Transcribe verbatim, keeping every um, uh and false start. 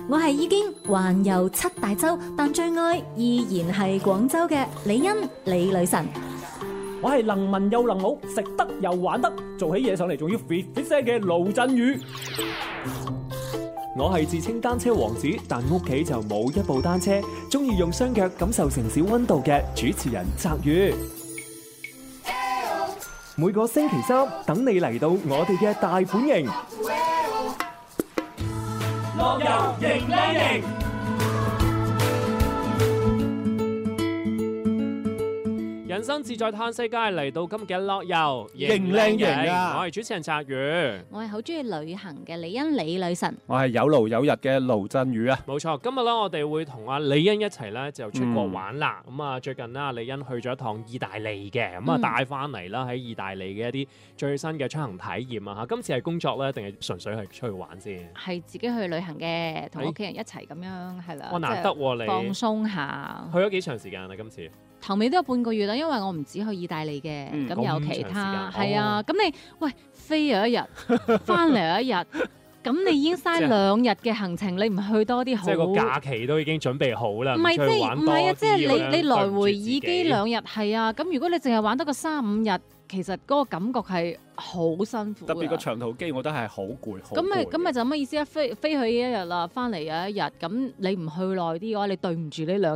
我係已經環遊七大洲，但最愛依然係廣州嘅李欣李女神。 我係能文又能武，食得又玩得，做起嘢上嚟仲要 fit fit 聲嘅盧振宇。 我係自稱單車王子，但屋企就冇一部單車，中意用雙腳感受城市溫度嘅主持人澤宇。每個星期三等你嚟到我哋嘅大本營， 樂遊型靚型。 人生自在嘆世界，嚟到今日嘅樂遊型靚型啊！ 我係主持人澤宇， 我係好中意旅行嘅李欣李女神。 我係有勞有日嘅盧振宇啊！ 冇錯，今日咧我哋會同阿李欣一齊咧就出國玩啦。咁啊、嗯，最近咧李欣去咗一趟意大利嘅，咁啊帶翻嚟啦喺意大利嘅一啲最新嘅出行體驗啊嚇。今次係工作咧，定係純粹係出去玩先？ 係自己去旅行嘅，同屋企人一齊咁樣係啦。 哇，難得喎你放鬆下。 去咗幾長時間啊？今次？ 頭尾都有半個月啦，因為我唔止去意大利嘅，咁、嗯、有其他係啊。咁、哦、你喂飛咗一日，翻嚟有一日，咁你已經嘥兩日嘅行程，你唔去多啲好？ 即係個假期都已經準備好啦，唔係即係唔係啊？即係你你來回耳機兩日係啊。咁如果你淨係玩得個三五日，其實嗰個感覺係好辛苦。 特別個長途機，我覺得係好攰，好攰。 咁咪咁咪就乜意思啊？飛飛去一日啦，翻嚟有一日，咁你唔去耐啲嘅話，你對唔住呢兩